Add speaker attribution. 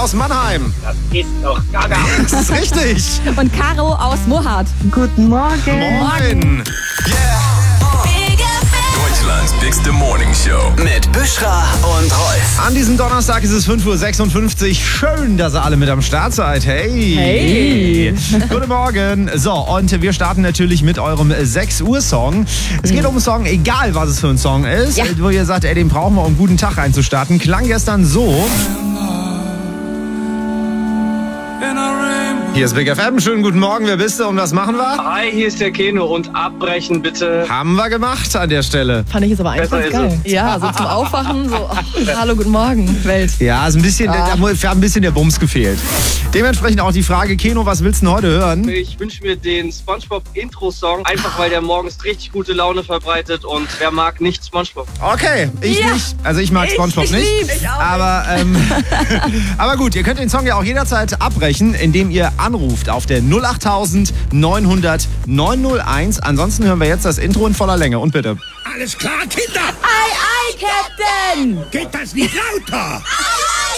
Speaker 1: aus Mannheim.
Speaker 2: Das ist doch gaga.
Speaker 1: Das ist richtig.
Speaker 3: Und Caro aus Mohardt.
Speaker 4: Guten Morgen.
Speaker 1: Moin.
Speaker 5: Deutschlands bigste Morning Show mit Büschra und Rolf.
Speaker 1: An diesem Donnerstag ist es 5:56 Uhr. Schön, dass ihr alle mit am Start seid. Hey. Guten Morgen. So, und wir starten natürlich mit eurem 6 Uhr Song. Es geht um einen Song, egal was es für ein Song ist, wo ihr sagt, ey, den brauchen wir, um einen guten Tag reinzustarten. Klang gestern so. Hier ist Big FM. Schönen guten Morgen. Wer bist du und was machen wir?
Speaker 2: Hi, hier ist der Keno und abbrechen bitte.
Speaker 1: Haben wir gemacht an der Stelle.
Speaker 3: Fand ich jetzt aber eigentlich
Speaker 2: Besser
Speaker 3: ganz geil.
Speaker 2: ist
Speaker 3: Ja, so zum Aufwachen, so, hallo, guten Morgen, Welt.
Speaker 1: Ja, ist ein bisschen, da hat ein bisschen der Bums gefehlt. Dementsprechend auch die Frage, Keno, was willst du denn heute hören?
Speaker 2: Ich wünsche mir den SpongeBob-Intro-Song, einfach weil der morgens richtig gute Laune verbreitet und wer mag nicht SpongeBob?
Speaker 1: Okay, ich nicht. Also ich mag SpongeBob
Speaker 3: ich
Speaker 1: nicht.
Speaker 3: lieb's. Ich auch
Speaker 1: Aber gut, ihr könnt den Song ja auch jederzeit abbrechen, indem ihr anruft auf der 08000 900 901. Ansonsten hören wir jetzt das Intro in voller Länge. Und bitte.
Speaker 6: Alles klar, Kinder?
Speaker 3: Ei, Captain!
Speaker 6: Geht das nicht lauter?